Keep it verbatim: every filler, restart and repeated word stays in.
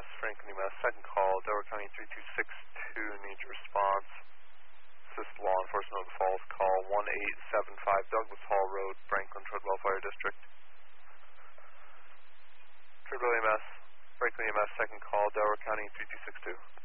S, Franklin E M S, second call, Delaware County three two six two, needs response. Assist law enforcement of the Falls, call one eight seven five Douglas Hall Road, Franklin, Treadwell Fire District. Treadwell E M S, Franklin E M S, second call, Delaware County three two six two.